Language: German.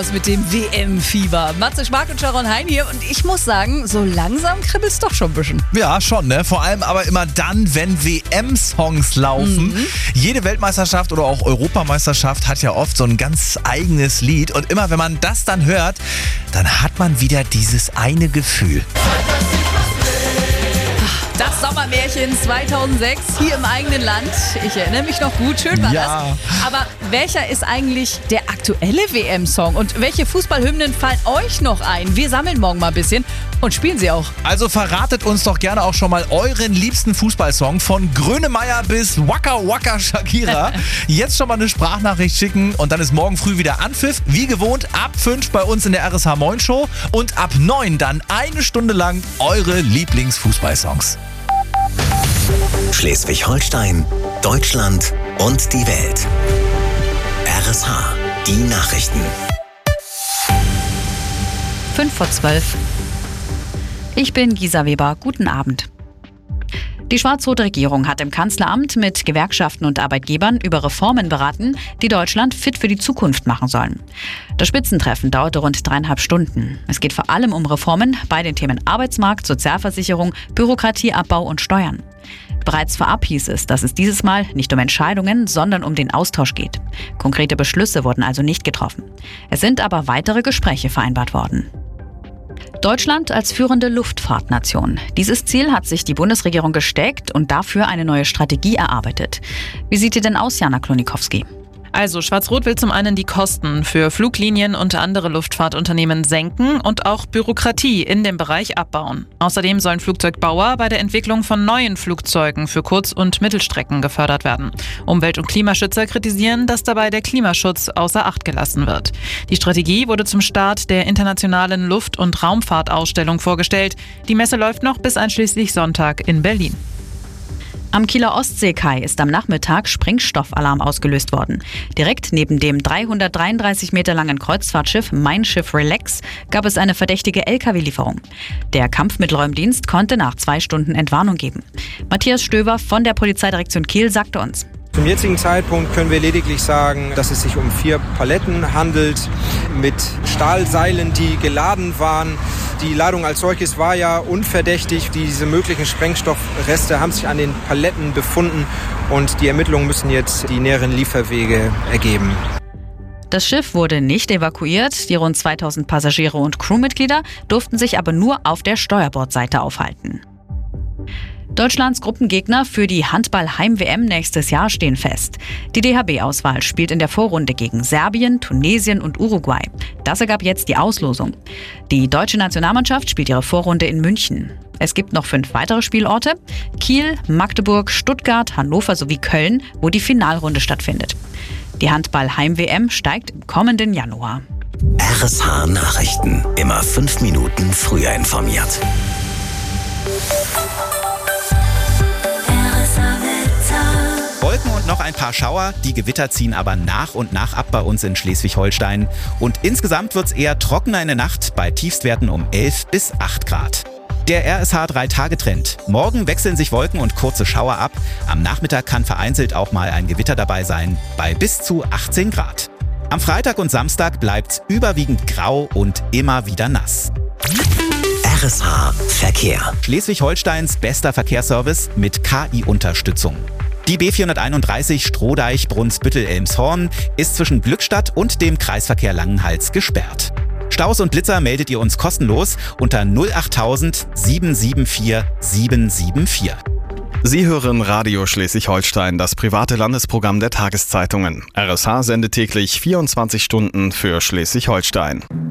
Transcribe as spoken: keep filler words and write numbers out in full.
Mit dem W M-Fieber. Matze Schmark und Sharon Hein hier und ich muss sagen, so langsam kribbelt's doch schon ein bisschen. Ja, schon, ne? Vor allem aber immer dann, wenn W M-Songs laufen. Mhm. Jede Weltmeisterschaft oder auch Europameisterschaft hat ja oft so ein ganz eigenes Lied und immer wenn man das dann hört, dann hat man wieder dieses eine Gefühl. Das Sommermärchen zweitausendsechs hier im eigenen Land. Ich erinnere mich noch gut, schön war Ja. das. Aber welcher ist eigentlich der aktuelle W M-Song? Und welche Fußballhymnen fallen euch noch ein? Wir sammeln morgen mal ein bisschen und spielen sie auch. Also verratet uns doch gerne auch schon mal euren liebsten Fußballsong von Grönemeyer bis Waka Waka Shakira. Jetzt schon mal eine Sprachnachricht schicken und dann ist morgen früh wieder Anpfiff. Wie gewohnt ab fünf bei uns in der R S H Moin Show und ab neun dann eine Stunde lang eure Lieblingsfußballsongs. Schleswig-Holstein, Deutschland und die Welt. R S H, die Nachrichten. Fünf vor zwölf. Ich bin Gisa Weber. Guten Abend. Die schwarz-rote Regierung hat im Kanzleramt mit Gewerkschaften und Arbeitgebern über Reformen beraten, die Deutschland fit für die Zukunft machen sollen. Das Spitzentreffen dauerte rund dreieinhalb Stunden. Es geht vor allem um Reformen bei den Themen Arbeitsmarkt, Sozialversicherung, Bürokratieabbau und Steuern. Bereits vorab hieß es, dass es dieses Mal nicht um Entscheidungen, sondern um den Austausch geht. Konkrete Beschlüsse wurden also nicht getroffen. Es sind aber weitere Gespräche vereinbart worden. Deutschland als führende Luftfahrtnation. Dieses Ziel hat sich die Bundesregierung gesteckt und dafür eine neue Strategie erarbeitet. Wie sieht die denn aus, Jana Klonikowski? Also Schwarz-Rot will zum einen die Kosten für Fluglinien und andere Luftfahrtunternehmen senken und auch Bürokratie in dem Bereich abbauen. Außerdem sollen Flugzeugbauer bei der Entwicklung von neuen Flugzeugen für Kurz- und Mittelstrecken gefördert werden. Umwelt- und Klimaschützer kritisieren, dass dabei der Klimaschutz außer Acht gelassen wird. Die Strategie wurde zum Start der internationalen Luft- und Raumfahrtausstellung vorgestellt. Die Messe läuft noch bis einschließlich Sonntag in Berlin. Am Kieler Ostseekai ist am Nachmittag Sprengstoffalarm ausgelöst worden. Direkt neben dem dreihundertdreiunddreißig Meter langen Kreuzfahrtschiff Mein Schiff Relax gab es eine verdächtige L K W-Lieferung. Der Kampfmittelräumdienst konnte nach zwei Stunden Entwarnung geben. Matthias Stöver von der Polizeidirektion Kiel sagte uns: Zum jetzigen Zeitpunkt können wir lediglich sagen, dass es sich um vier Paletten handelt mit Stahlseilen, die geladen waren. Die Ladung als solches war ja unverdächtig. Diese möglichen Sprengstoffreste haben sich an den Paletten befunden und die Ermittlungen müssen jetzt die näheren Lieferwege ergeben. Das Schiff wurde nicht evakuiert. Die rund zweitausend Passagiere und Crewmitglieder durften sich aber nur auf der Steuerbordseite aufhalten. Deutschlands Gruppengegner für die Handball-Heim-W M nächstes Jahr stehen fest. Die D H B-Auswahl spielt in der Vorrunde gegen Serbien, Tunesien und Uruguay. Das ergab jetzt die Auslosung. Die deutsche Nationalmannschaft spielt ihre Vorrunde in München. Es gibt noch fünf weitere Spielorte: Kiel, Magdeburg, Stuttgart, Hannover sowie Köln, wo die Finalrunde stattfindet. Die Handball-Heim-W M steigt im kommenden Januar. R S H Nachrichten. Immer fünf Minuten früher informiert. Wolken und noch ein paar Schauer, die Gewitter ziehen aber nach und nach ab bei uns in Schleswig-Holstein. Und insgesamt wird es eher trockener in der Nacht bei Tiefstwerten um elf bis acht Grad. Der R S H drei Tage Trend. Morgen wechseln sich Wolken und kurze Schauer ab. Am Nachmittag kann vereinzelt auch mal ein Gewitter dabei sein, bei bis zu achtzehn Grad. Am Freitag und Samstag bleibt's überwiegend grau und immer wieder nass. R S H Verkehr. Schleswig-Holsteins bester Verkehrsservice mit K I-Unterstützung. Die B vierhunderteinunddreißig Strohdeich-Brunsbüttel-Elmshorn ist zwischen Glückstadt und dem Kreisverkehr Langenhals gesperrt. Staus und Blitzer meldet ihr uns kostenlos unter null achttausend sieben sieben vier sieben sieben vier. Sie hören Radio Schleswig-Holstein, das private Landesprogramm der Tageszeitungen. R S H sendet täglich vierundzwanzig Stunden für Schleswig-Holstein.